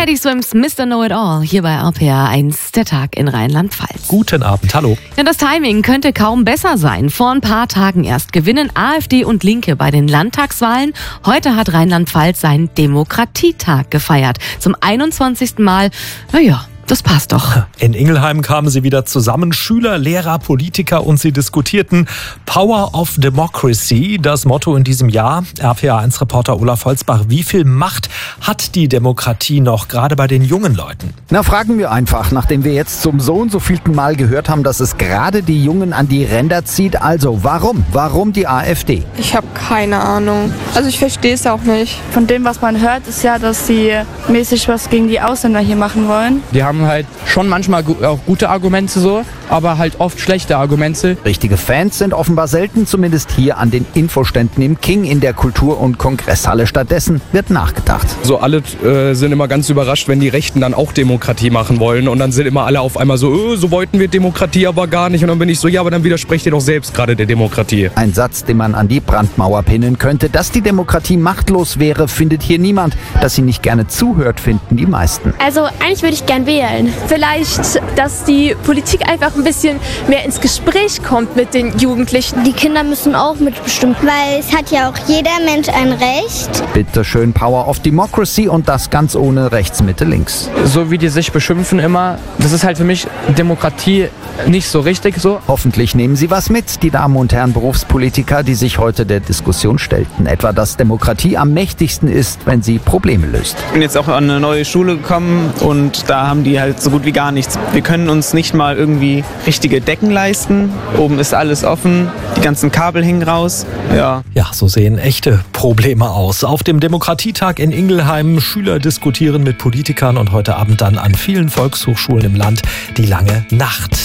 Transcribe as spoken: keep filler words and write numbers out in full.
Teddy Swims Mister Know-It-All hier bei R P R eins, der Tag in Rheinland-Pfalz. Guten Abend, hallo. Ja, das Timing könnte kaum besser sein. Vor ein paar Tagen erst gewinnen AfD und Linke bei den Landtagswahlen. Heute hat Rheinland-Pfalz seinen Demokratietag gefeiert. Zum einundzwanzigsten Mal, naja, das passt doch. In Ingelheim kamen sie wieder zusammen, Schüler, Lehrer, Politiker, und sie diskutierten Power of Democracy, das Motto in diesem Jahr. R P R eins Reporter Olaf Holzbach, wie viel Macht hat die Demokratie noch, gerade bei den jungen Leuten? Na, fragen wir einfach, nachdem wir jetzt zum so und so vielten Mal gehört haben, dass es gerade die Jungen an die Ränder zieht. Also, warum? Warum die AfD? Ich habe keine Ahnung. Also ich verstehe es auch nicht. Von dem, was man hört, ist ja, dass sie mäßig was gegen die Ausländer hier machen wollen. Die haben halt schon manchmal auch gute Argumente so, aber halt oft schlechte Argumente. Richtige Fans sind offenbar selten, zumindest hier an den Infoständen im King in der Kultur- und Kongresshalle. Stattdessen wird nachgedacht. So alle äh, sind immer ganz überrascht, wenn die Rechten dann auch Demokratie machen wollen, und dann sind immer alle auf einmal so, öh, so wollten wir Demokratie aber gar nicht, und dann bin ich so, ja, aber dann widersprecht ihr doch selbst gerade der Demokratie. Ein Satz, den man an die Brandmauer pinnen könnte. Dass die Demokratie machtlos wäre, findet hier niemand. Dass sie nicht gerne zuhört, finden die meisten. Also eigentlich würde ich gern wählen. Vielleicht, dass die Politik einfach ein bisschen mehr ins Gespräch kommt mit den Jugendlichen. Die Kinder müssen auch mitbestimmen, weil es hat ja auch jeder Mensch ein Recht. Bitte schön, Power of Democracy, und das ganz ohne rechts, Mitte, links. So wie die sich beschimpfen immer, das ist halt für mich Demokratie nicht so richtig so. Hoffentlich nehmen Sie was mit, die Damen und Herren Berufspolitiker, die sich heute der Diskussion stellten. Etwa, dass Demokratie am mächtigsten ist, wenn sie Probleme löst. Ich bin jetzt auch an eine neue Schule gekommen, und da haben die halt so gut wie gar nichts. Wir können uns nicht mal irgendwie richtige Decken leisten. Oben ist alles offen, die ganzen Kabel hängen raus. Ja. Ja, so sehen echte Probleme aus. Auf dem Demokratietag in Ingelheim, Schüler diskutieren mit Politikern, und heute Abend dann an vielen Volkshochschulen im Land die lange Nacht.